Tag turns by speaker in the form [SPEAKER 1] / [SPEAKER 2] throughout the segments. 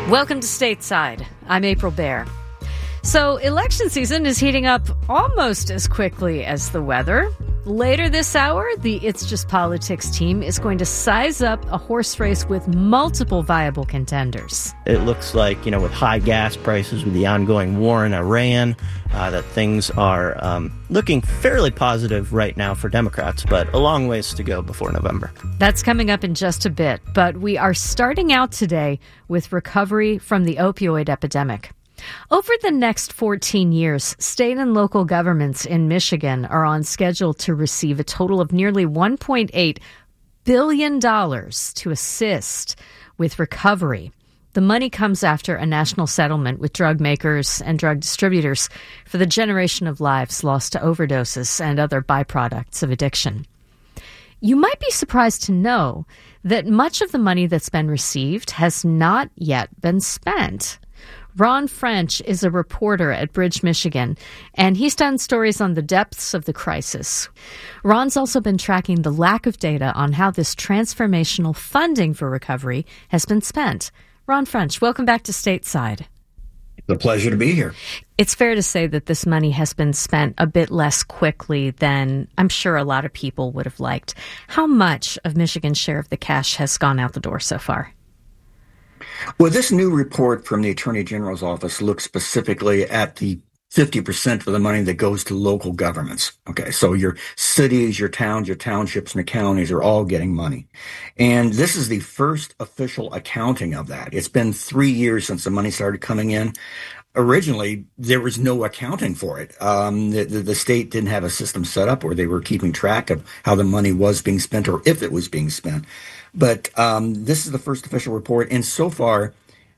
[SPEAKER 1] Welcome to Stateside. I'm April Baer. So, election season is heating up almost as quickly as the weather. Later this hour, the It's Just Politics team is going to size up a horse race with multiple viable contenders.
[SPEAKER 2] It looks like, with high gas prices, with the ongoing war in Iran, that things are looking fairly positive right now for Democrats, but a long ways to go before November.
[SPEAKER 1] That's coming up in just a bit, but we are starting out today with recovery from the opioid epidemic. Over the next 14 years, state and local governments in Michigan are on schedule to receive a total of nearly $1.8 billion to assist with recovery. The money comes after a national settlement with drug makers and drug distributors for the generation of lives lost to overdoses and other byproducts of addiction. You might be surprised to know that much of the money that's been received has not yet been spent. Ron French is a reporter at Bridge, Michigan, and he's done stories on the depths of the crisis. Ron's also been tracking the lack of data on how this transformational funding for recovery has been spent. Ron French, welcome back to Stateside.
[SPEAKER 3] It's a pleasure to be here.
[SPEAKER 1] It's fair to say that this money has been spent a bit less quickly than I'm sure a lot of people would have liked. How much of Michigan's share of the cash has gone out the door so far?
[SPEAKER 3] Well, this new report from the Attorney General's office looks specifically at the 50% of the money that goes to local governments. Okay, so your cities, your towns, your townships, and your counties are all getting money. And this is the first official accounting of that. It's been 3 years since the money started coming in. Originally, there was no accounting for it. The state didn't have a system set up where they were keeping track of how the money was being spent or if it was being spent. But this is the first official report, and so far,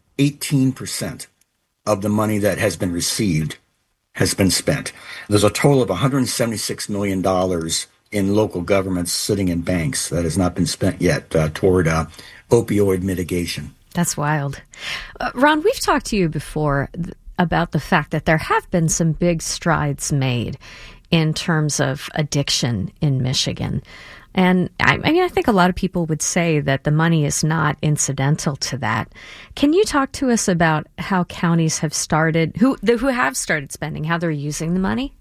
[SPEAKER 3] 18% of the money that has been received has been spent. There's a total of $176 million in local governments sitting in banks that has not been spent yet toward opioid mitigation.
[SPEAKER 1] That's wild. Ron, we've talked to you before about the fact that there have been some big strides made in terms of addiction in Michigan. And I think a lot of people would say that the money is not incidental to that. Can you talk to us about how counties have started, who have started spending, how they're using the money?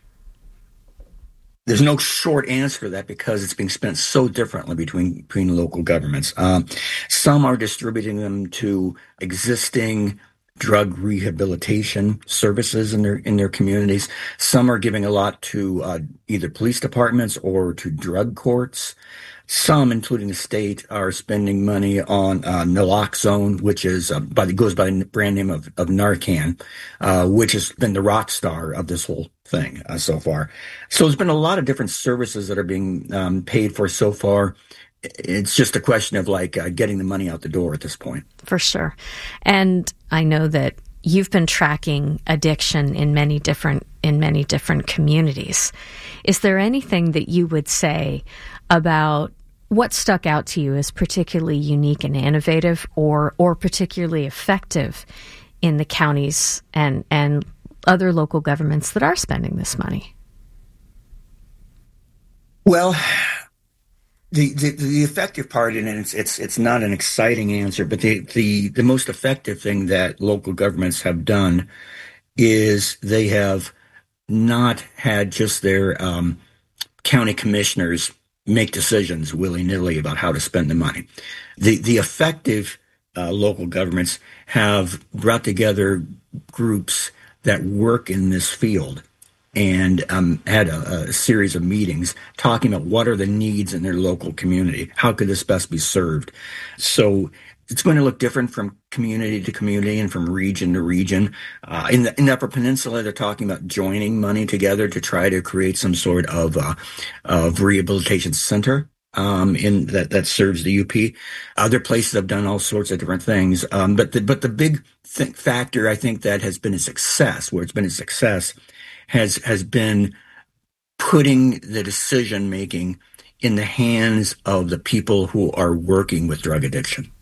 [SPEAKER 3] There's no short answer to that because it's being spent so differently between local governments. Some are distributing them to existing drug rehabilitation services in their communities. Some are giving a lot to either police departments or to drug courts. Some, including the state, are spending money on naloxone, which is goes by the brand name of Narcan, which has been the rock star of this whole thing so far. So there's been a lot of different services that are being paid for so far. It's just a question of getting the money out the door at this point.
[SPEAKER 1] For sure. And I know that you've been tracking addiction in many different communities. Is there anything that you would say about what stuck out to you as particularly unique and innovative or particularly effective in the counties and other local governments that are spending this money?
[SPEAKER 3] Well, the effective part, and it's not an exciting answer, but the most effective thing that local governments have done is they have not had just their county commissioners make decisions willy-nilly about how to spend the money. The effective local governments have brought together groups that work in this field and had a series of meetings talking about what are the needs in their local community. How could this best be served? So it's going to look different from community to community and from region to region. In the Upper Peninsula, they're talking about joining money together to try to create some sort of rehabilitation center that serves the UP. Other places have done all sorts of different things. But the big factor, I think, that has been a success, where it's been a success, has been putting the decision making in the hands of the people who are working with drug addiction.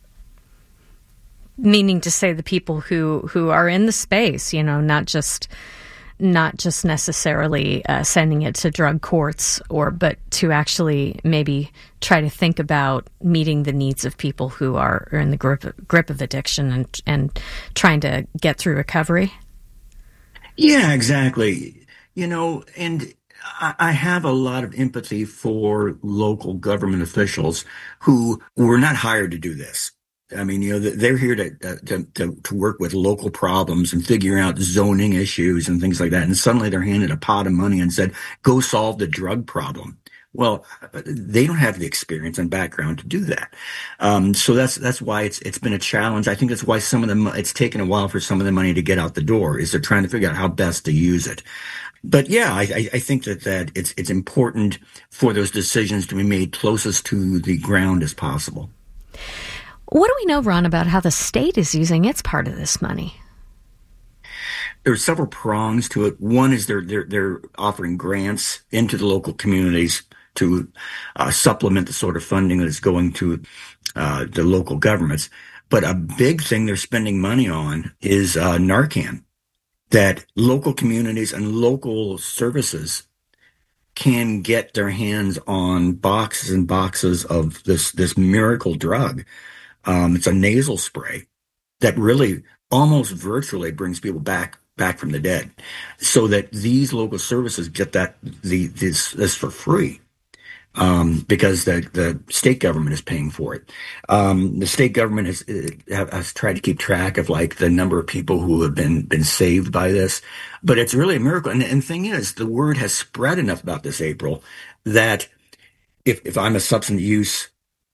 [SPEAKER 3] Meaning
[SPEAKER 1] to say the people who are in the space, not just not just necessarily sending it to drug courts, but to actually maybe try to think about meeting the needs of people who are in the grip of addiction and trying to get through recovery?
[SPEAKER 3] Yeah, exactly. And I have a lot of empathy for local government officials who were not hired to do this. I mean, they're here to work with local problems and figure out zoning issues and things like that. And suddenly they're handed a pot of money and said, "Go solve the drug problem." Well, they don't have the experience and background to do that. So that's why it's been a challenge. I think that's why it's taken a while for some of the money to get out the door, is they're trying to figure out how best to use it. But yeah, I think that it's important for those decisions to be made closest to the ground as possible.
[SPEAKER 1] What do we know, Ron, about how the state is using its part of this money?
[SPEAKER 3] There are several prongs to it. One is they're offering grants into the local communities to supplement the sort of funding that is going to the local governments. But a big thing they're spending money on is Narcan, that local communities and local services can get their hands on boxes and boxes of this miracle drug. It's a nasal spray that really almost virtually brings people back from the dead, so that these local services get this for free, because the state government is paying for it. The state government has tried to keep track of like the number of people who have been saved by this, but it's really a miracle. And the thing is, the word has spread enough about this, April, that if I'm a substance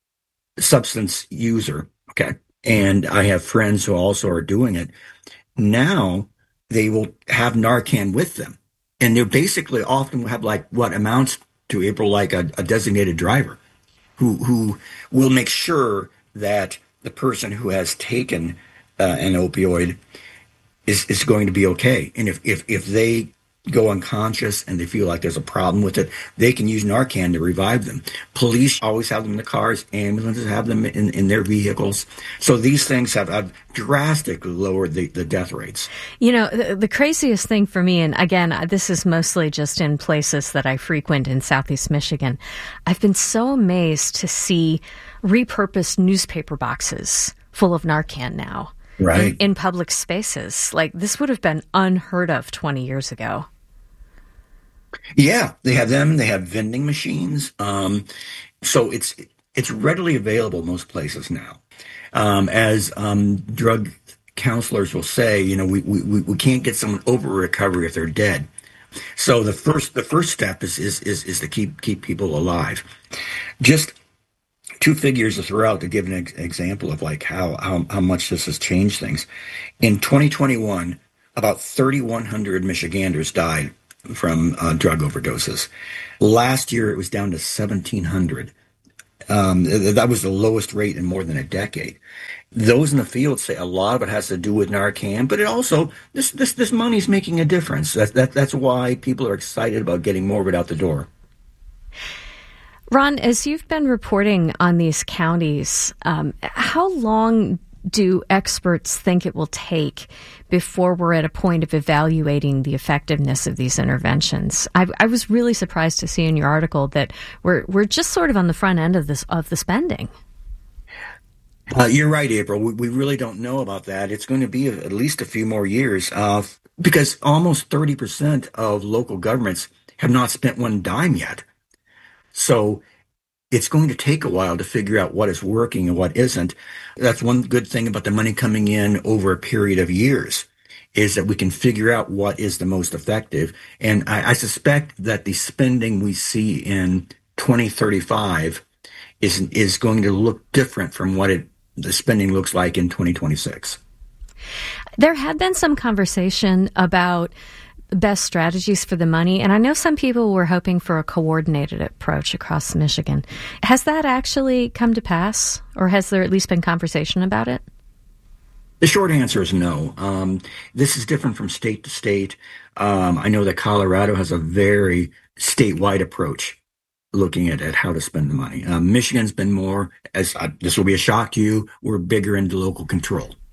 [SPEAKER 3] user, okay, and I have friends who also are doing it, now they will have Narcan with them. And they basically often have like what amounts to, April, like a designated driver who will make sure that the person who has taken an opioid is going to be okay. And if they go unconscious and they feel like there's a problem with it, they can use Narcan to revive them. Police always have them in the cars. Ambulances have them in their vehicles. So these things have drastically lowered the death rates.
[SPEAKER 1] The craziest thing for me, and again, this is mostly just in places that I frequent in Southeast Michigan, I've been so amazed to see repurposed newspaper boxes full of Narcan now.
[SPEAKER 3] Right.
[SPEAKER 1] In public spaces. Like, this would have been unheard of 20 years ago.
[SPEAKER 3] Yeah, they have them. They have vending machines. So it's readily available most places now. As drug counselors will say, we can't get someone over recovery if they're dead. So the first step is to keep people alive. Just two figures to throw out to give an example of like how much this has changed things. In 2021, about 3,100 Michiganders died from drug overdoses. Last year, it was down to 1,700. That was the lowest rate in more than a decade. Those in the field say a lot of it has to do with Narcan, but it also this money's making a difference. That's why people are excited about getting more of it out the door.
[SPEAKER 1] Ron, as you've been reporting on these counties, how long do experts think it will take before we're at a point of evaluating the effectiveness of these interventions? I was really surprised to see in your article that we're just sort of on the front end of the spending.
[SPEAKER 3] You're right, April. We really don't know about that. It's going to be at least a few more years, because almost 30% of local governments have not spent one dime yet. So it's going to take a while to figure out what is working and what isn't. That's one good thing about the money coming in over a period of years, is that we can figure out what is the most effective. And I suspect that the spending we see in 2035 is going to look different from what the spending looks like in 2026.
[SPEAKER 1] There had been some conversation about best strategies for the money, and I know some people were hoping for a coordinated approach across Michigan. Has that actually come to pass, or has there at least been conversation about it?
[SPEAKER 3] The short answer is no. This is different from state to state. I know that Colorado has a very statewide approach looking at how to spend the money. Michigan's been more, this will be a shock to you, we're bigger into local control.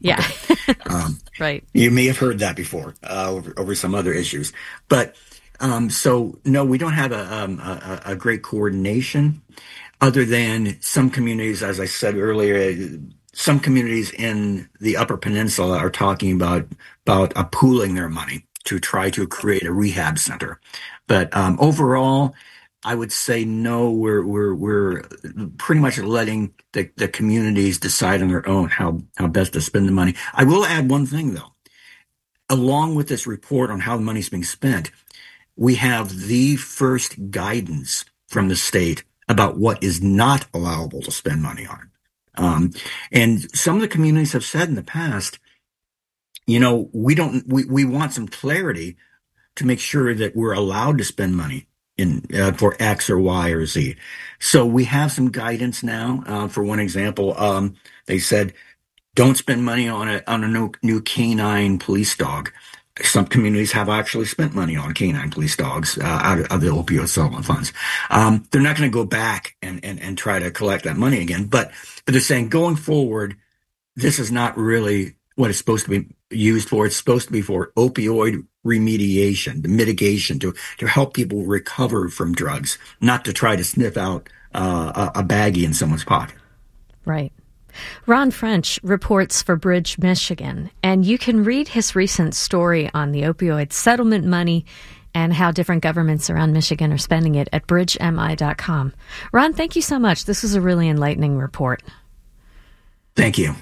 [SPEAKER 1] Yeah.
[SPEAKER 3] Okay.
[SPEAKER 1] Right.
[SPEAKER 3] You may have heard that before over some other issues. But so, no, we don't have a great coordination other than some communities, as I said earlier, some communities in the Upper Peninsula are talking about pooling their money to try to create a rehab center. But overall, I would say no. We're pretty much letting the communities decide on their own how best to spend the money. I will add one thing though. Along with this report on how the money's being spent, we have the first guidance from the state about what is not allowable to spend money on. And some of the communities have said in the past, we want some clarity to make sure that we're allowed to spend money in for X or Y or Z. So we have some guidance now. For one example, they said, don't spend money on a new canine police dog. Some communities have actually spent money on canine police dogs out of the opioid settlement funds. They're not going to go back and try to collect that money again. But they're saying going forward, this is not really what it's supposed to be used for. It's supposed to be for opioid remediation, the mitigation to help people recover from drugs, not to try to sniff out a baggie in someone's pocket.
[SPEAKER 1] Right. Ron French reports for Bridge, Michigan, and you can read his recent story on the opioid settlement money and how different governments around Michigan are spending it at bridgemi.com. Ron, thank you so much. This was a really enlightening report.
[SPEAKER 3] Thank you.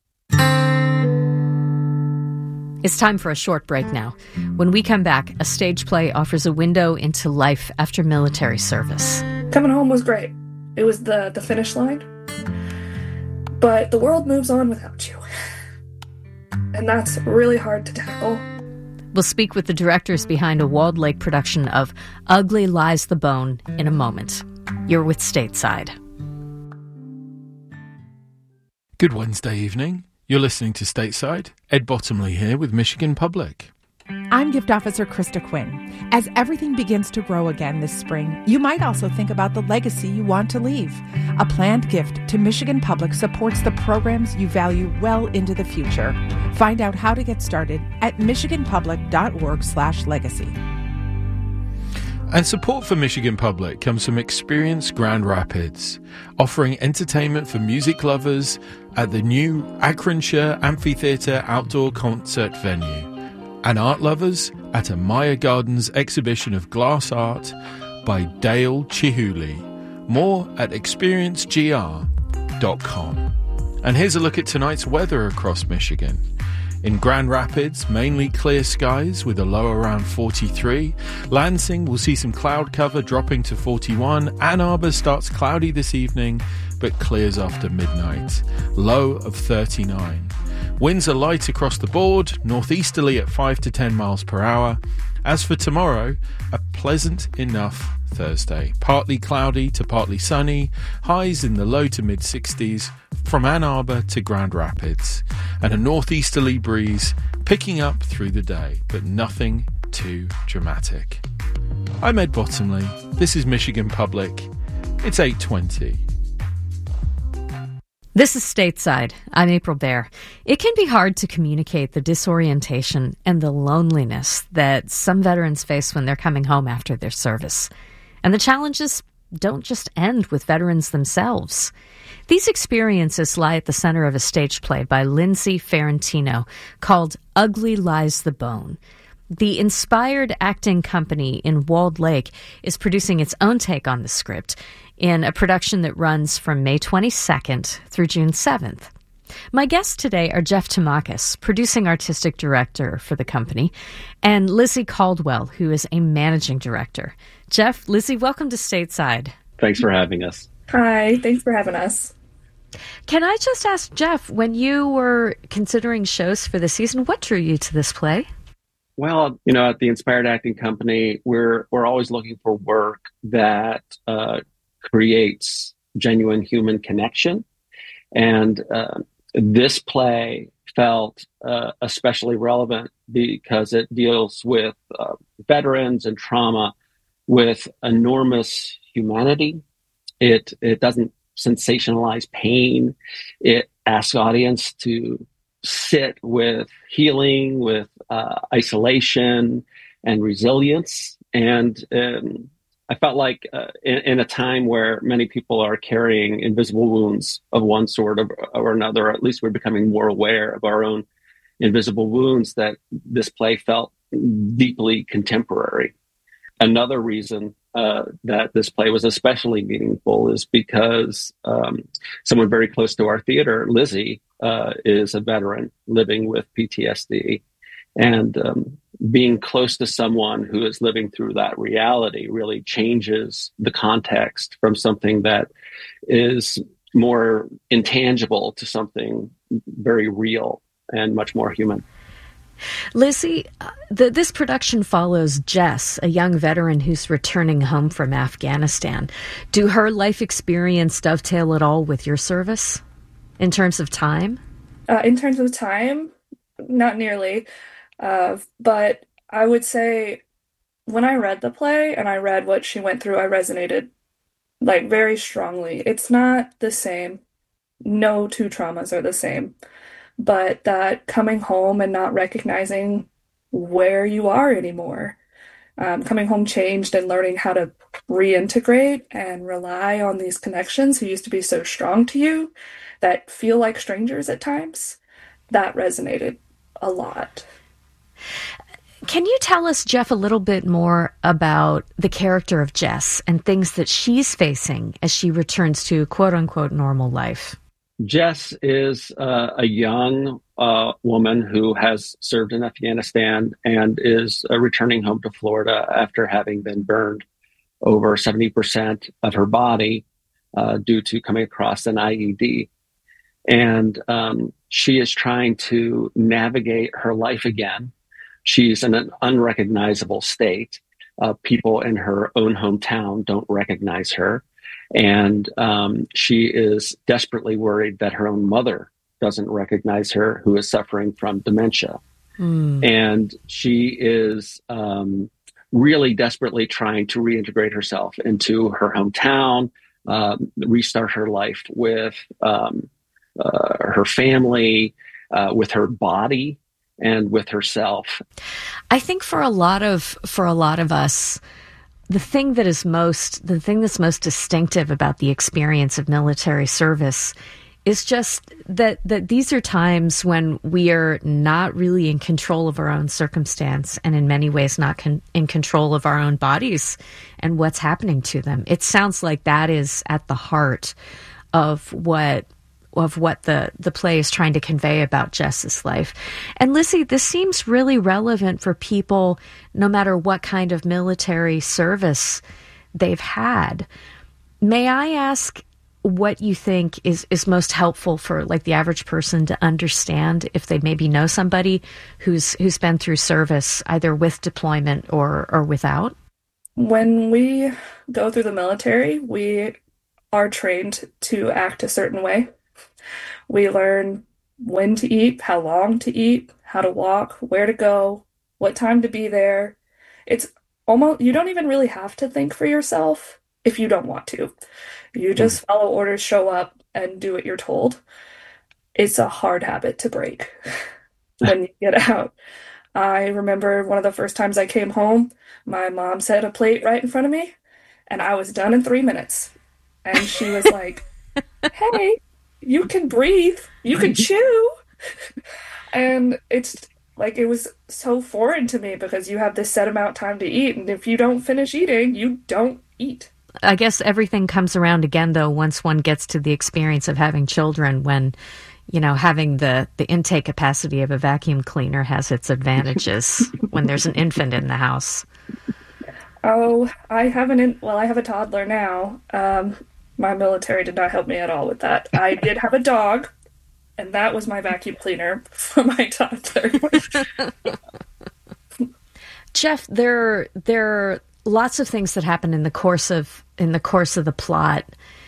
[SPEAKER 1] It's time for a short break now. When we come back, a stage play offers a window into life after military service.
[SPEAKER 4] Coming home was great. It was the finish line. But the world moves on without you. And that's really hard to tackle.
[SPEAKER 1] We'll speak with the directors behind a Walled Lake production of Ugly Lies the Bone in a moment. You're with Stateside.
[SPEAKER 5] Good Wednesday evening. You're listening to Stateside. Ed Bottomley here with Michigan Public.
[SPEAKER 6] I'm Gift Officer Krista Quinn. As everything begins to grow again this spring, you might also think about the legacy you want to leave. A planned gift to Michigan Public supports the programs you value well into the future. Find out how to get started at michiganpublic.org/legacy.
[SPEAKER 5] And support for Michigan Public comes from Experience Grand Rapids, offering entertainment for music lovers at the new Akronshire Amphitheatre outdoor concert venue, and art lovers at a Maya Gardens exhibition of glass art by Dale Chihuly. More at experiencegr.com. And here's a look at tonight's weather across Michigan. In Grand Rapids, mainly clear skies with a low around 43. Lansing will see some cloud cover dropping to 41. Ann Arbor starts cloudy this evening but clears after midnight. Low of 39. Winds are light across the board, northeasterly at 5 to 10 miles per hour. As for tomorrow, a pleasant enough Thursday. Partly cloudy to partly sunny, highs in the low to mid-60s from Ann Arbor to Grand Rapids, and a northeasterly breeze picking up through the day, but nothing too dramatic. I'm Ed Bottomley. This is Michigan Public. It's 8:20.
[SPEAKER 1] This is Stateside. I'm April Baer. It can be hard to communicate the disorientation and the loneliness that some veterans face when they're coming home after their service. And the challenges don't just end with veterans themselves. These experiences lie at the center of a stage play by Lindsay Ferrantino called Ugly Lies the Bone. The Inspired Acting Company in Walled Lake is producing its own take on the script in a production that runs from May 22nd through June 7th. My guests today are Jeff Tamakis, producing artistic director for the company, and Lizzie Caldwell, who is a managing director. Jeff, Lizzie, welcome to Stateside.
[SPEAKER 7] Thanks for having us.
[SPEAKER 4] Hi, thanks for having us.
[SPEAKER 1] Can I just ask, Jeff, when you were considering shows for the season, what drew you to this play?
[SPEAKER 7] Well, at the Inspired Acting Company, we're always looking for work that creates genuine human connection. And this play felt especially relevant because it deals with veterans and trauma with enormous humanity. It doesn't sensationalize pain. It asks audience to sit with healing, with isolation and resilience. And I felt like in a time where many people are carrying invisible wounds of one sort or another, or at least we're becoming more aware of our own invisible wounds, that this play felt deeply contemporary. Another reason that this play was especially meaningful is because someone very close to our theater, Lizzie, is a veteran living with PTSD. And being close to someone who is living through that reality really changes the context from something that is more intangible to something very real and much more human.
[SPEAKER 1] Lizzie, this production follows Jess, a young veteran who's returning home from Afghanistan. Do her life experience dovetail at all with your service in terms of time?
[SPEAKER 4] In terms of time, not nearly. But I would say when I read the play and I read what she went through, I resonated like very strongly. It's not the same. No two traumas are the same. But that coming home and not recognizing where you are anymore, coming home changed and learning how to reintegrate and rely on these connections who used to be so strong to you that feel like strangers at times, that resonated a lot.
[SPEAKER 1] Can you tell us, Jeff, a little bit more about the character of Jess and things that she's facing as she returns to quote-unquote normal life?
[SPEAKER 7] Jess is a young woman who has served in Afghanistan and is returning home to Florida after having been burned over 70% of her body due to coming across an IED. And she is trying to navigate her life again. She's in an unrecognizable state. People in her own hometown don't recognize her. And she is desperately worried that her own mother doesn't recognize her, who is suffering from dementia. And she is really desperately trying to reintegrate herself into her hometown, restart her life with her family, with her body, and with herself.
[SPEAKER 1] I think for a lot of us, the thing that's most distinctive about the experience of military service is just that these are times when we are not really in control of our own circumstance, and in many ways not in control of our own bodies and what's happening to them. It sounds like that is at the heart of what the play is trying to convey about Jess's life. And Lizzie, this seems really relevant for people no matter what kind of military service they've had. May I ask what you think is most helpful for like the average person to understand if they maybe know somebody who's been through service, either with deployment or without?
[SPEAKER 4] When we go through the military, we are trained to act a certain way. We learn when to eat, how long to eat, how to walk, where to go, what time to be there. It's almost, you don't even really have to think for yourself if you don't want to. You just follow orders, show up, and do what you're told. It's a hard habit to break when you get out. I remember one of the first times I came home, my mom set a plate right in front of me, and I was done in 3 minutes. And she was like, hey, you can breathe, you can chew. And it's like, it was so foreign to me because you have this set amount of time to eat, and if you don't finish eating, you don't eat.
[SPEAKER 1] I guess everything comes around again, though, once one gets to the experience of having children, when, you know, having the intake capacity of a vacuum cleaner has its advantages when there's an infant in the house.
[SPEAKER 4] Oh, I have a toddler now. My military did not help me at all with that. I did have a dog, and that was my vacuum cleaner for my toddler.
[SPEAKER 1] Jeff, there are lots of things that happen in the course of the plot.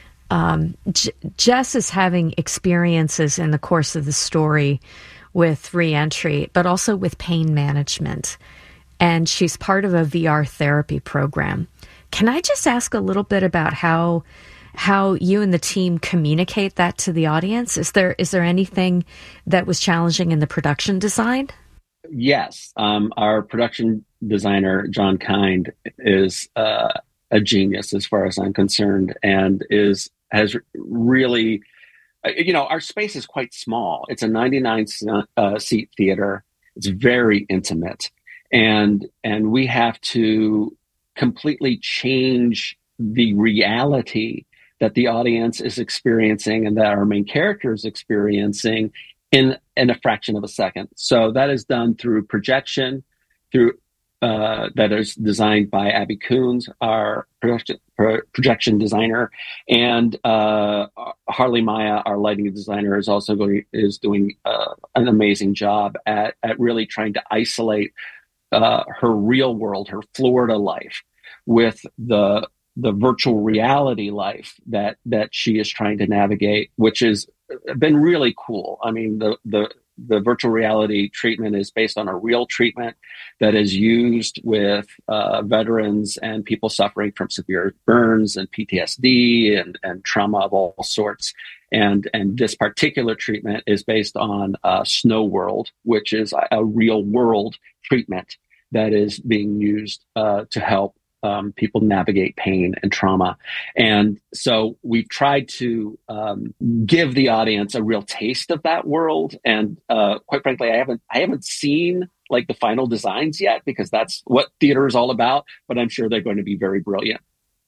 [SPEAKER 1] Jess is having experiences in the course of the story with reentry, but also with pain management, and she's part of a VR therapy program. Can I just ask a little bit about how how you and the team communicate that to the audience? Is there anything that was challenging in the production design?
[SPEAKER 7] Yes. Our production designer, John Kind, is a genius as far as I'm concerned, and has really, our space is quite small. It's a 99 seat theater. It's very intimate, and we have to completely change the reality that the audience is experiencing and that our main character is experiencing in a fraction of a second. So that is done through projection, through that is designed by Abby Coons, our projection designer, and Harley Maya, our lighting designer, is doing an amazing job at really trying to isolate her real world, her Florida life, with the virtual reality life that she is trying to navigate, which has been really cool. I mean, the virtual reality treatment is based on a real treatment that is used with veterans and people suffering from severe burns and PTSD and trauma of all sorts. And this particular treatment is based on Snow World, which is a real world treatment that is being used to help people navigate pain and trauma. And so we've tried to give the audience a real taste of that world. And quite frankly, I haven't seen like the final designs yet, because that's what theater is all about, but I'm sure they're going to be very brilliant.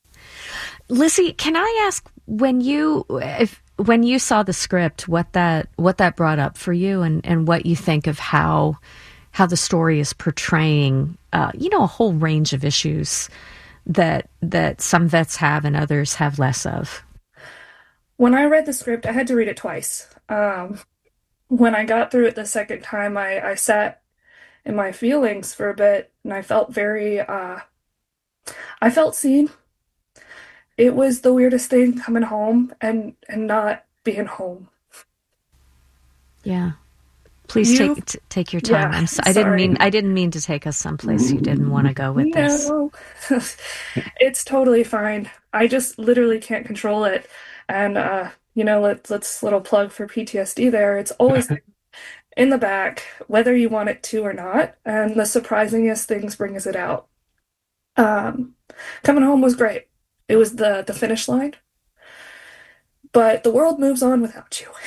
[SPEAKER 1] Lizzie, can I ask, when you saw the script, what that brought up for you, and what you think of how the story is portraying, a whole range of issues that some vets have and others have less of?
[SPEAKER 4] When I read the script, I had to read it twice. When I got through it the second time, I sat in my feelings for a bit, and I felt I felt seen. It was the weirdest thing, coming home and not being home.
[SPEAKER 1] Yeah. Please take your time.
[SPEAKER 4] Yeah,
[SPEAKER 1] I didn't mean to take us someplace you didn't want to go with this.
[SPEAKER 4] No, it's totally fine. I just literally can't control it. And let's little plug for PTSD there. It's always in the back, whether you want it to or not. And the surprisingest things brings it out. Coming home was great. It was the finish line. But the world moves on without you.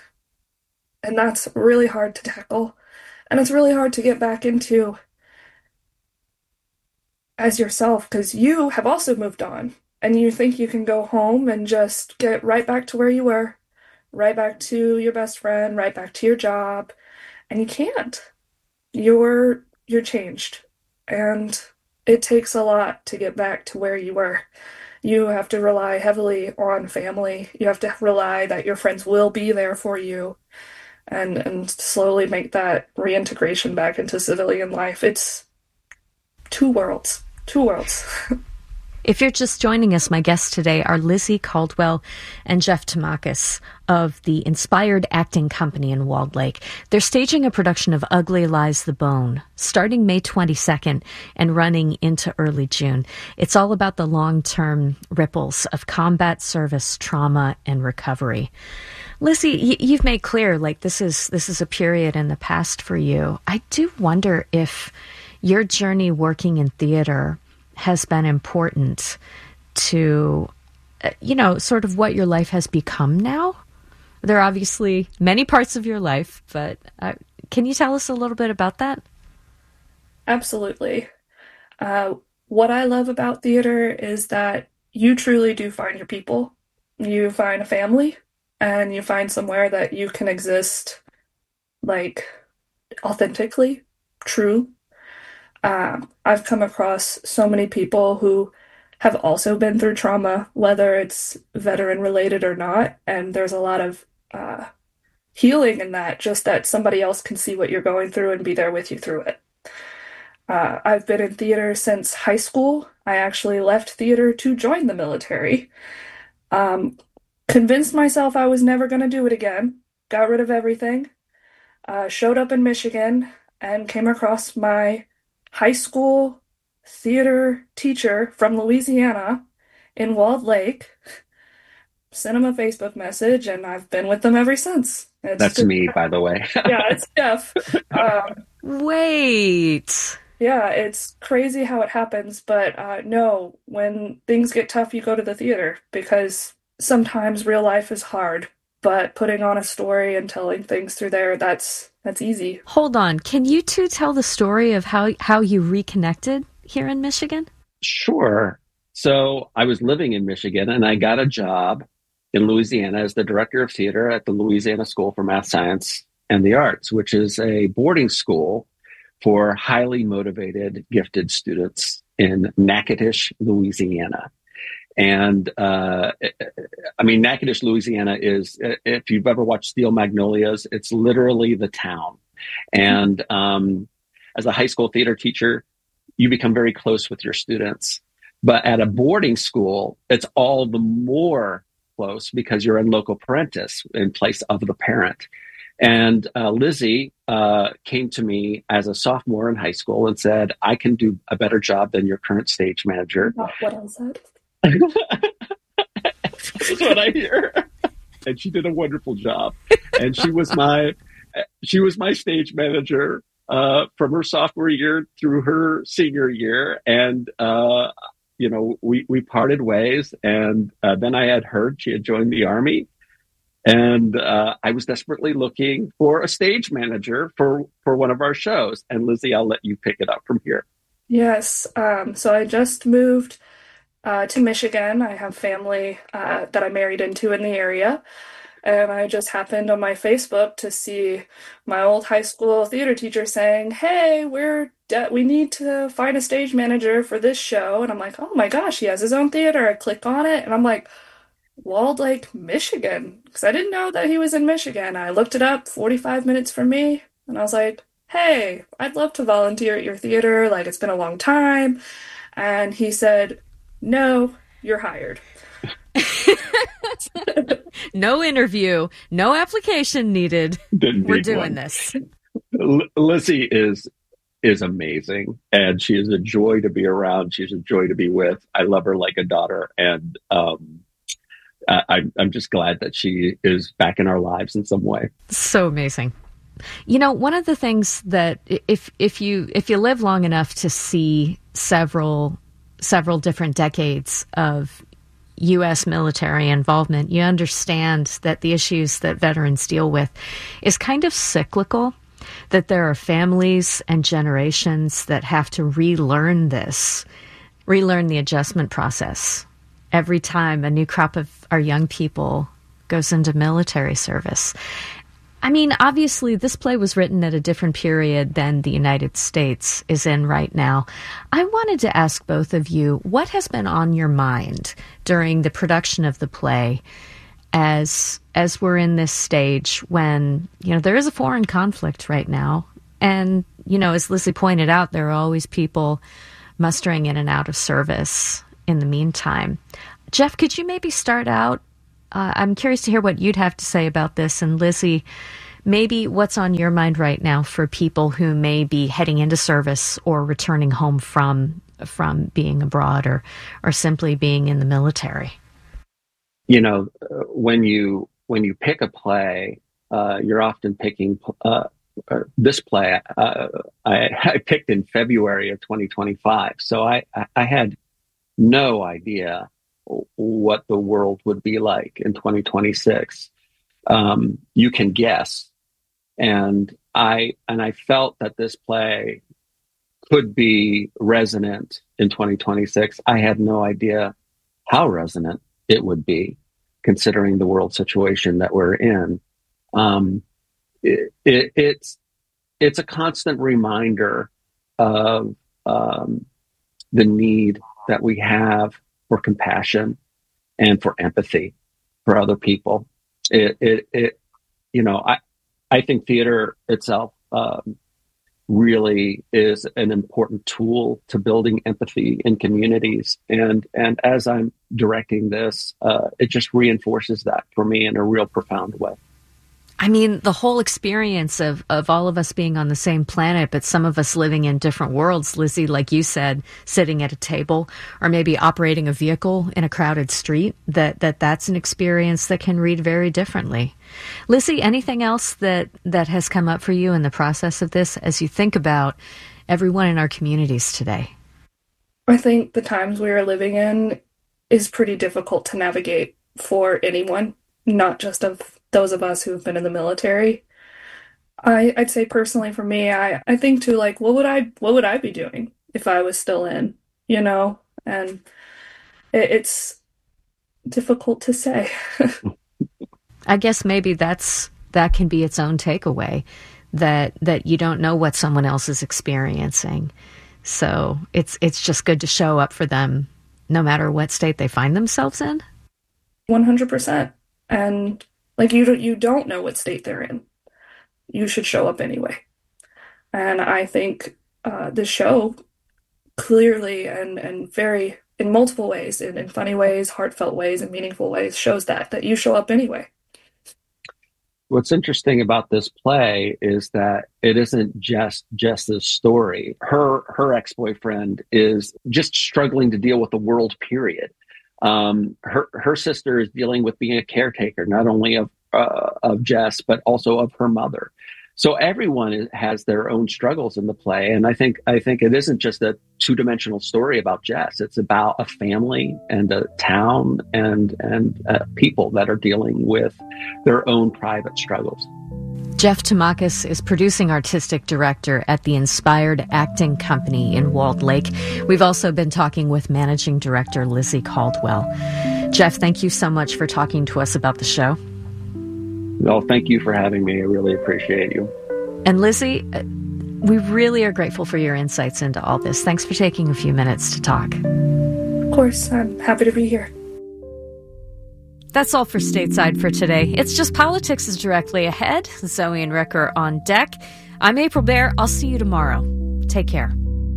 [SPEAKER 4] And that's really hard to tackle. And it's really hard to get back into as yourself, because you have also moved on. And you think you can go home and just get right back to where you were, right back to your best friend, right back to your job. And you can't. You're changed. And it takes a lot to get back to where you were. You have to rely heavily on family. You have to rely that your friends will be there for you. And slowly make that reintegration back into civilian life. It's two worlds.
[SPEAKER 1] If you're just joining us, my guests today are Lizzie Caldwell and Jeff Tamakis of the Inspired Acting Company in Walled Lake. They're staging a production of Ugly Lies the Bone, starting May 22nd and running into early June. It's all about the long-term ripples of combat service, trauma, and recovery. Lizzie, you've made clear, like, this is a period in the past for you. I do wonder if your journey working in theater has been important to, sort of what your life has become now. There are obviously many parts of your life, but can you tell us a little bit about that?
[SPEAKER 4] Absolutely. What I love about theater is that you truly do find your people. You find a family. And you find somewhere that you can exist, like, authentically, true. I've come across so many people who have also been through trauma, whether it's veteran related or not. And there's a lot of healing in that, just that somebody else can see what you're going through and be there with you through it. I've been in theater since high school. I actually left theater to join the military. Convinced myself I was never going to do it again, got rid of everything, showed up in Michigan, and came across my high school theater teacher from Louisiana in Walled Lake, sent him a Facebook message, and I've been with them ever since.
[SPEAKER 7] That's me, by the way.
[SPEAKER 4] Yeah, it's Jeff.
[SPEAKER 1] Wait.
[SPEAKER 4] Yeah, it's crazy how it happens, but no, when things get tough, you go to the theater because sometimes real life is hard, but putting on a story and telling things through there, that's easy.
[SPEAKER 1] Hold on. Can you two tell the story of how you reconnected here in Michigan?
[SPEAKER 7] Sure. So I was living in Michigan and I got a job in Louisiana as the director of theater at the Louisiana School for Math, Science, and the Arts, which is a boarding school for highly motivated, gifted students in Natchitoches, Louisiana. And Natchitoches, Louisiana is, if you've ever watched Steel Magnolias, it's literally the town. And as a high school theater teacher, you become very close with your students. But at a boarding school, it's all the more close because you're in loco parentis in place of the parent. And Lizzie came to me as a sophomore in high school and said, I can do a better job than your current stage manager.
[SPEAKER 4] Not what I said.
[SPEAKER 7] That's what I hear. And she did a wonderful job. And she was my stage manager from her sophomore year through her senior year. And we parted ways. And then I had heard she had joined the Army. And I was desperately looking for a stage manager for one of our shows. And Lizzie, I'll let you pick it up from here.
[SPEAKER 4] Yes. So I just moved to Michigan. I have family that I married into in the area. And I just happened on my Facebook to see my old high school theater teacher saying, hey, we need to find a stage manager for this show. And I'm like, oh my gosh, he has his own theater. I click on it and I'm like, Walled Lake, Michigan, because I didn't know that he was in Michigan. I looked it up, 45 minutes from me, and I was like, hey, I'd love to volunteer at your theater. Like, it's been a long time. And he said, no, you're hired.
[SPEAKER 1] No interview, no application needed. We're doing this.
[SPEAKER 7] Lizzie is amazing, and she is a joy to be around. She's a joy to be with. I love her like a daughter, and I'm just glad that she is back in our lives in some way.
[SPEAKER 1] So amazing. You know, one of the things that if you live long enough to see several different decades of U.S. military involvement, you understand that the issues that veterans deal with is kind of cyclical, that there are families and generations that have to relearn the adjustment process every time a new crop of our young people goes into military service. I mean, obviously, this play was written at a different period than the United States is in right now. I wanted to ask both of you, what has been on your mind during the production of the play as we're in this stage when, there is a foreign conflict right now. And, as Lizzie pointed out, there are always people mustering in and out of service in the meantime. Jeff, could you maybe start out? I'm curious to hear what you'd have to say about this. And Lizzie, maybe what's on your mind right now for people who may be heading into service or returning home from being abroad or simply being in the military?
[SPEAKER 7] When you pick a play, you're often picking this play. I picked in February of 2025, so I had no idea what the world would be like in 2026. You can guess. And I felt that this play could be resonant in 2026. I had no idea how resonant it would be, considering the world situation that we're in. It's a constant reminder of the need that we have for compassion and for empathy for other people. I think theater itself really is an important tool to building empathy in communities. And as I'm directing this, it just reinforces that for me in a real profound way.
[SPEAKER 1] I mean, the whole experience of all of us being on the same planet, but some of us living in different worlds, Lizzie, like you said, sitting at a table or maybe operating a vehicle in a crowded street, that's an experience that can read very differently. Lizzie, anything else that has come up for you in the process of this as you think about everyone in our communities today?
[SPEAKER 4] I think the times we are living in is pretty difficult to navigate for anyone, not just of those of us who've been in the military. I'd say personally for me, I think too, like, what would I be doing if I was still in, and it's difficult to say.
[SPEAKER 1] I guess maybe that can be its own takeaway, that you don't know what someone else is experiencing. So it's just good to show up for them no matter what state they find themselves in.
[SPEAKER 4] 100%. And like, you don't know what state they're in. You should show up anyway. And I think the show clearly and very, in multiple ways, in funny ways, heartfelt ways, and meaningful ways, shows that you show up anyway.
[SPEAKER 7] What's interesting about this play is that it isn't just a story. Her ex-boyfriend is just struggling to deal with the world, period. Her sister is dealing with being a caretaker, not only of Jess, but also of her mother. So everyone has their own struggles in the play. And I think it isn't just a two-dimensional story about Jess. It's about a family and a town and people that are dealing with their own private struggles.
[SPEAKER 1] Jeff Tamakis is producing artistic director at the Inspired Acting Company in Walled Lake. We've also been talking with managing director Lizzie Caldwell. Jeff, thank you so much for talking to us about the show.
[SPEAKER 7] Well, thank you for having me. I really appreciate you.
[SPEAKER 1] And Lizzie, we really are grateful for your insights into all this. Thanks for taking a few minutes to talk.
[SPEAKER 4] Of course, I'm happy to be here.
[SPEAKER 1] That's all for Stateside for today. It's Just Politics is directly ahead. Zoe and Rick are on deck. I'm April Baer. I'll see you tomorrow. Take care.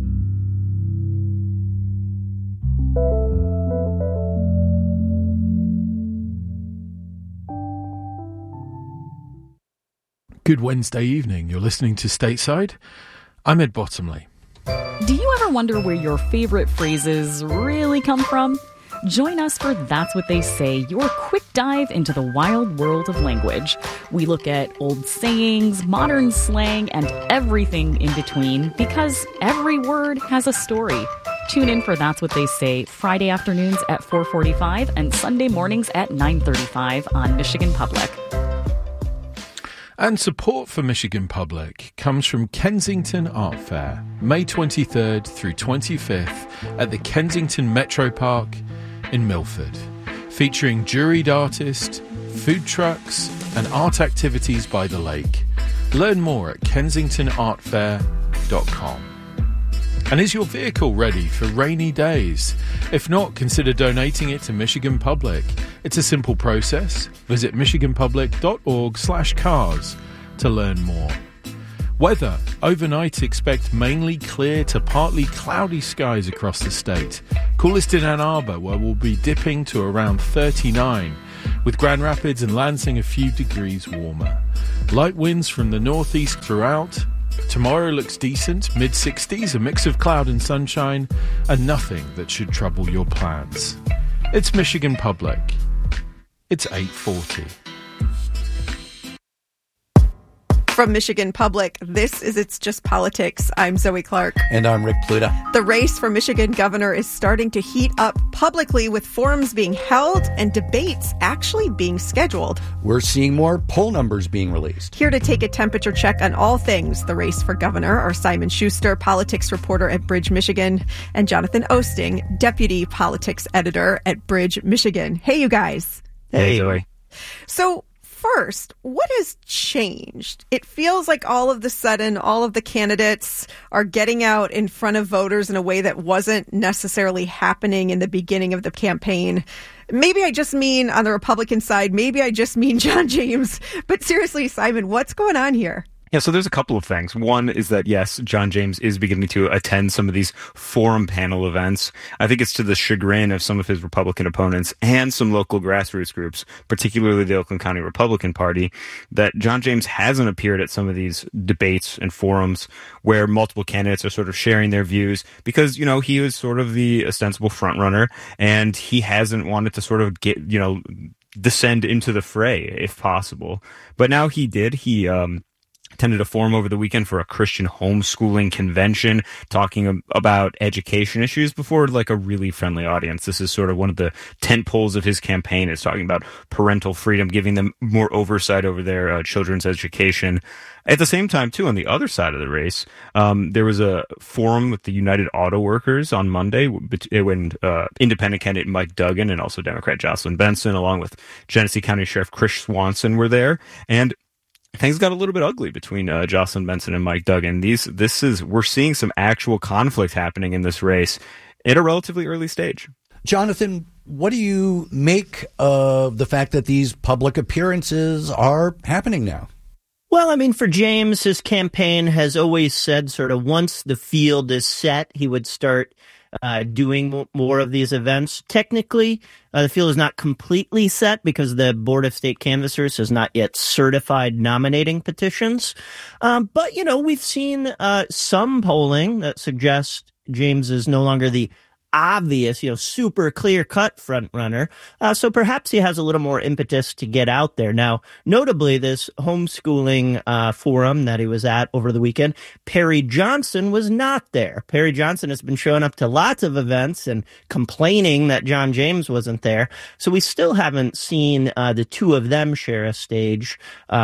[SPEAKER 5] Good Wednesday evening. You're listening to Stateside. I'm Ed Bottomley.
[SPEAKER 8] Do you ever wonder where your favorite phrases really come from? Join us for That's What They Say, your quick dive into the wild world of language. We look at old sayings, modern slang, and everything in between, because every word has a story. Tune in for That's What They Say Friday afternoons at 4:45 and Sunday mornings at 9:35 on Michigan Public.
[SPEAKER 5] And support for Michigan Public comes from Kensington Art Fair, May 23rd through 25th at the Kensington Metro Park in Milford, featuring juried artists, food trucks, and art activities by the lake. Learn more at kensingtonartfair.com. And is your vehicle ready for rainy days? If not, consider donating it to Michigan Public. It's a simple process. Visit michiganpublic.org/cars to learn more. Weather. Overnight, expect mainly clear to partly cloudy skies across the state. Coolest in Ann Arbor, where we'll be dipping to around 39, with Grand Rapids and Lansing a few degrees warmer. Light winds from the northeast throughout. Tomorrow looks decent, mid-60s, a mix of cloud and sunshine, and nothing that should trouble your plans. It's Michigan Public. It's 8:40.
[SPEAKER 9] From Michigan Public, this is It's Just Politics. I'm Zoe Clark.
[SPEAKER 10] And I'm Rick Pluta.
[SPEAKER 9] The race for Michigan governor is starting to heat up publicly, with forums being held and debates actually being scheduled.
[SPEAKER 10] We're seeing more poll numbers being released.
[SPEAKER 9] Here to take a temperature check on all things the race for governor are Simon Schuster, politics reporter at Bridge, Michigan, and Jonathan Osting, deputy politics editor at Bridge, Michigan. Hey, you guys.
[SPEAKER 2] Hey, Zoe.
[SPEAKER 9] So, first, what has changed? It feels like all of the sudden, all of the candidates are getting out in front of voters in a way that wasn't necessarily happening in the beginning of the campaign. Maybe I just mean on the Republican side, maybe I just mean John James. But seriously, Simon, what's going on here?
[SPEAKER 11] Yeah, so there's a couple of things. One is that, yes, John James is beginning to attend some of these forum panel events. I think it's to the chagrin of some of his Republican opponents and some local grassroots groups, particularly the Oakland County Republican Party, that John James hasn't appeared at some of these debates and forums where multiple candidates are sort of sharing their views because, he was sort of the ostensible frontrunner and he hasn't wanted to sort of descend into the fray if possible. But now he did. He attended a forum over the weekend for a Christian homeschooling convention talking about education issues before a really friendly audience. This is sort of one of the tent poles of his campaign, is talking about parental freedom, giving them more oversight over their children's education. At the same time, too, on the other side of the race, there was a forum with the United Auto Workers on Monday when independent candidate Mike Duggan and also Democrat Jocelyn Benson, along with Genesee County Sheriff Chris Swanson, were there. And things got a little bit ugly between Jocelyn Benson and Mike Duggan. We're seeing some actual conflict happening in this race at a relatively early stage.
[SPEAKER 10] Jonathan, what do you make of the fact that these public appearances are happening now?
[SPEAKER 2] Well, for James, his campaign has always said sort of once the field is set, he would start doing more of these events. Technically, the field is not completely set because the Board of State Canvassers has not yet certified nominating petitions. But, we've seen some polling that suggests James is no longer the obvious, super clear-cut front runner. So perhaps he has a little more impetus to get out there. Now, notably, this homeschooling forum that he was at over the weekend, Perry Johnson was not there. Perry Johnson has been showing up to lots of events and complaining that John James wasn't there. So we still haven't seen the two of them share a stage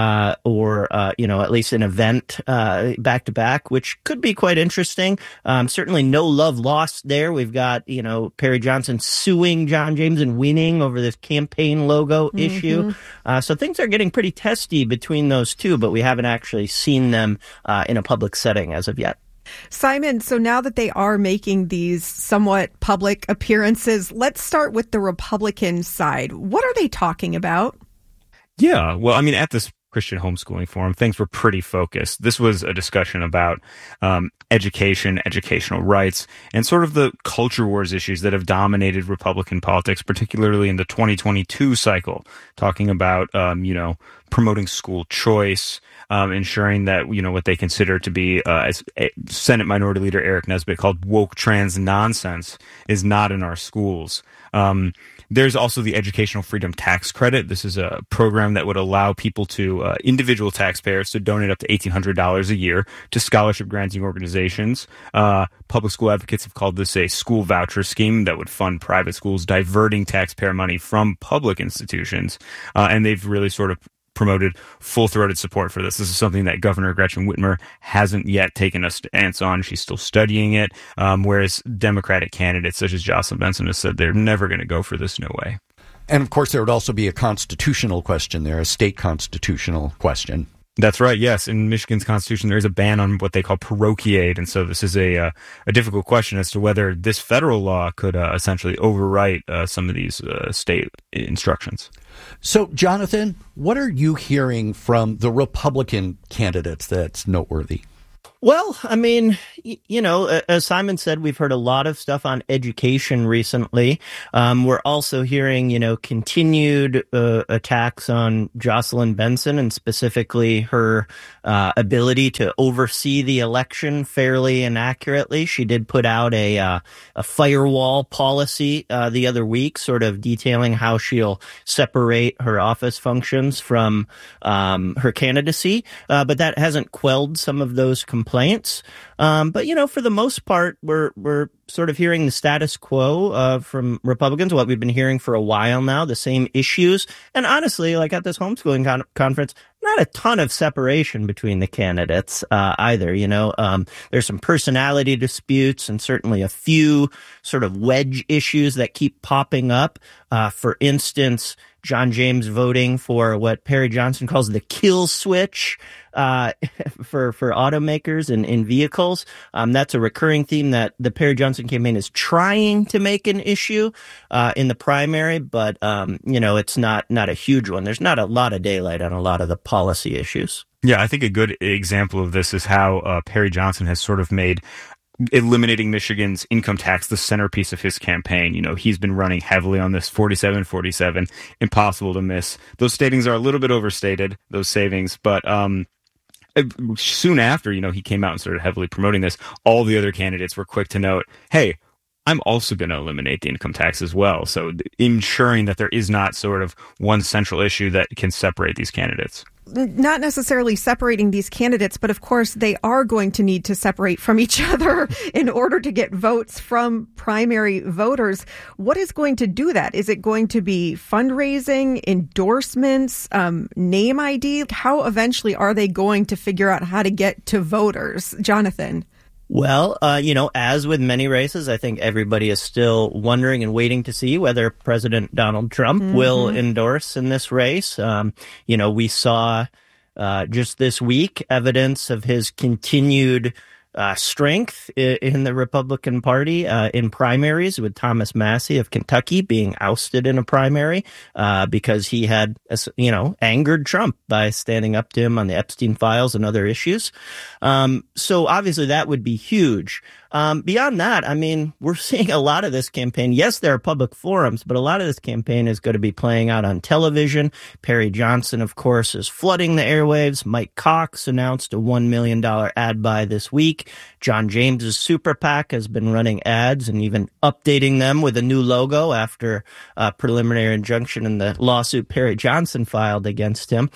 [SPEAKER 2] or at least an event back-to-back, which could be quite interesting. Certainly no love lost there. We've got Perry Johnson suing John James and winning over this campaign logo issue. So things are getting pretty testy between those two, but we haven't actually seen them in a public setting as of yet.
[SPEAKER 9] Simon, so now that they are making these somewhat public appearances, let's start with the Republican side. What are they talking about?
[SPEAKER 11] Yeah, well, at this Christian homeschooling forum, things were pretty focused. This was a discussion about education, educational rights, and sort of the culture wars issues that have dominated Republican politics, particularly in the 2022 cycle, talking about, promoting school choice, ensuring that, what they consider to be, as Senate Minority Leader Eric Nesbitt called woke trans nonsense, is not in our schools. There's also the Educational Freedom Tax Credit. This is a program that would allow people to, individual taxpayers, to donate up to $1,800 a year to scholarship granting organizations. Public school advocates have called this a school voucher scheme that would fund private schools, diverting taxpayer money from public institutions. And they've really sort of promoted full-throated support for this. This is something that Governor Gretchen Whitmer hasn't yet taken a stance on. She's still studying it, whereas Democratic candidates such as Jocelyn Benson have said they're never going to go for this, no way.
[SPEAKER 10] And, of course, there would also be a constitutional question there, a state constitutional question.
[SPEAKER 11] That's right, yes. In Michigan's constitution, there is a ban on what they call parochiate, and so this is a difficult question as to whether this federal law could essentially overwrite some of these state instructions.
[SPEAKER 10] So, Jonathan, what are you hearing from the Republican candidates that's noteworthy?
[SPEAKER 2] Well, as Simon said, we've heard a lot of stuff on education recently. We're also hearing, continued attacks on Jocelyn Benson and specifically her ability to oversee the election fairly and accurately. She did put out a firewall policy the other week, sort of detailing how she'll separate her office functions from her candidacy. But that hasn't quelled some of those complaints. But, for the most part, we're sort of hearing the status quo from Republicans, what we've been hearing for a while now, the same issues. And honestly, like at this homeschooling conference, not a ton of separation between the candidates either. There's some personality disputes and certainly a few sort of wedge issues that keep popping up. For instance, John James voting for what Perry Johnson calls the kill switch for automakers and in vehicles. That's a recurring theme that the Perry Johnson campaign is trying to make an issue in the primary, but it's not a huge one. There's not a lot of daylight on a lot of the policy issues.
[SPEAKER 11] Yeah, I think a good example of this is how Perry Johnson has sort of made eliminating Michigan's income tax the centerpiece of his campaign. You know, he's been running heavily on this 47-47, impossible to miss. Those savings are a little bit overstated, those savings, but soon after, you know, he came out and started heavily promoting this, all the other candidates were quick to note, hey, I'm also going to eliminate the income tax as well. So ensuring that there is not sort of one central issue that can separate these candidates.
[SPEAKER 9] Not necessarily separating these candidates, but of course they are going to need to separate from each other in order to get votes from primary voters. What is going to do that? Is it going to be fundraising, endorsements, name ID? How eventually are they going to figure out how to get to voters? Jonathan?
[SPEAKER 2] Well, as with many races, I think everybody is still wondering and waiting to see whether President Donald Trump will endorse in this race. We saw just this week evidence of his continued strength in the Republican Party in primaries, with Thomas Massie of Kentucky being ousted in a primary because he had, angered Trump by standing up to him on the Epstein files and other issues. So obviously that would be huge. Beyond that, I mean, we're seeing a lot of this campaign. Yes, there are public forums, but a lot of this campaign is going to be playing out on television. Perry Johnson, of course, is flooding the airwaves. Mike Cox announced a $1 million ad buy this week. John James's Super PAC has been running ads and even updating them with a new logo after a preliminary injunction in the lawsuit Perry Johnson filed against him.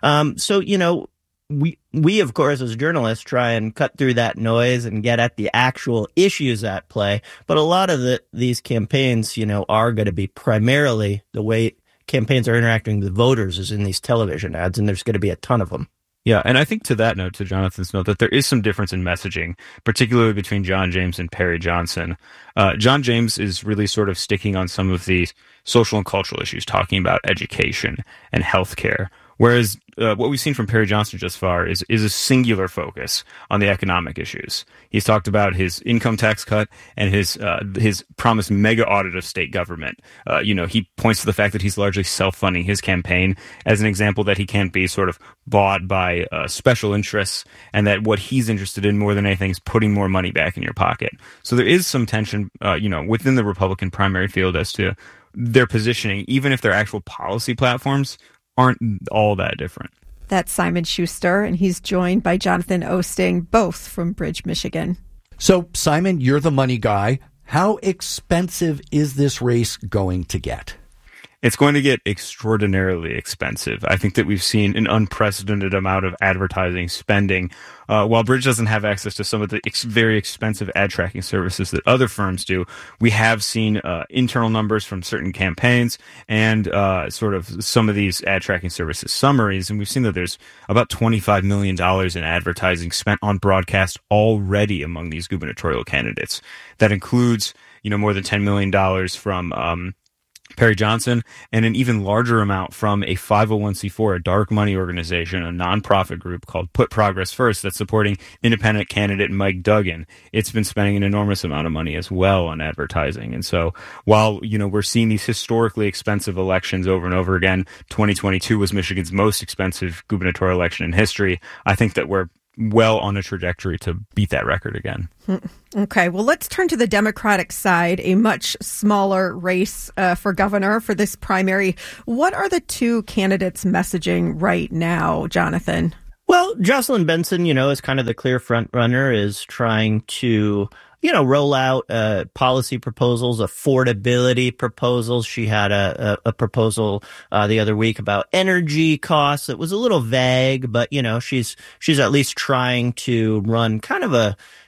[SPEAKER 2] We, of course, as journalists, try and cut through that noise and get at the actual issues at play. But a lot of these campaigns, are going to be primarily the way campaigns are interacting with voters is in these television ads, and there's going to be a ton of them.
[SPEAKER 11] Yeah, and I think to that note, to Jonathan's note, that there is some difference in messaging, particularly between John James and Perry Johnson. John James is really sort of sticking on some of these social and cultural issues, talking about education and healthcare. Whereas what we've seen from Perry Johnson just far is a singular focus on the economic issues. He's talked about his income tax cut and his promised mega audit of state government. He points to the fact that he's largely self-funding his campaign as an example that he can't be sort of bought by special interests, and that what he's interested in more than anything is putting more money back in your pocket. So there is some tension, within the Republican primary field as to their positioning, even if their actual policy platforms aren't all that different.
[SPEAKER 9] That's Simon Schuster, and he's joined by Jonathan Osting, both from Bridge, Michigan.
[SPEAKER 10] So, Simon, you're the money guy. How expensive is this race going to get?
[SPEAKER 11] It's going to get extraordinarily expensive. I think that we've seen an unprecedented amount of advertising spending. While Bridge doesn't have access to some of the very expensive ad tracking services that other firms do, we have seen internal numbers from certain campaigns and sort of some of these ad tracking services summaries. And we've seen that there's about $25 million in advertising spent on broadcast already among these gubernatorial candidates. That includes, more than $10 million from Perry Johnson, and an even larger amount from a 501c4, a dark money organization, a nonprofit group called Put Progress First that's supporting independent candidate Mike Duggan. It's been spending an enormous amount of money as well on advertising. And so while, we're seeing these historically expensive elections over and over again, 2022 was Michigan's most expensive gubernatorial election in history. I think that we're well on a trajectory to beat that record again.
[SPEAKER 9] Okay, well, let's turn to the Democratic side, a much smaller race for governor for this primary. What are the two candidates messaging right now, Jonathan?
[SPEAKER 2] Well, Jocelyn Benson, is kind of the clear front runner, is trying to roll out policy proposals, affordability proposals. She had a proposal the other week about energy costs. It was a little vague, but she's at least trying to run kind of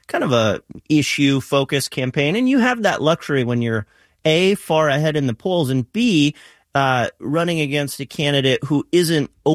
[SPEAKER 2] a issue focused campaign. And you have that luxury when you're A, far ahead in the polls, and B, running against a candidate who isn't